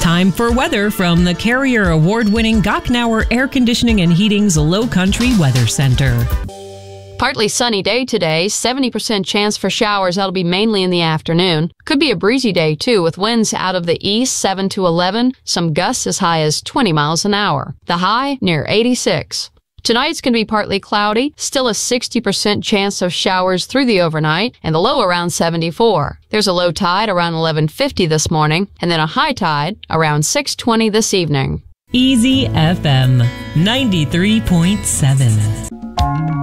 Time for weather from the Carrier Award-winning Gochnauer Air Conditioning and Heating's Low Country Weather Center. Partly sunny day today, 70% chance for showers. That'll be mainly in the afternoon. Could be a breezy day, too, with winds out of the east, 7 to 11, some gusts as high as 20 miles an hour. The high near 86. Tonight's going to be partly cloudy, still a 60% chance of showers through the overnight, and the low around 74. There's a low tide around 11:50 this morning, and then a high tide around 6:20 this evening. Easy FM 93.7.